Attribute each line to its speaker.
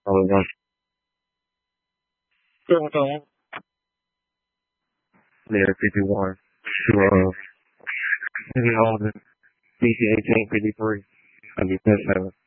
Speaker 1: was on. There, 51. Sure. Maybe all of it. DC 1853. 77.